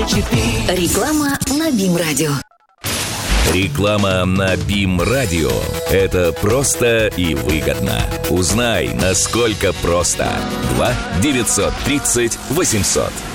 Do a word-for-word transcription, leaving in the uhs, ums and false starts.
Реклама на БИМ-радио. Реклама на БИМ-радио – это просто и выгодно. Узнай, насколько просто. два девятьсот тридцать восемьсот.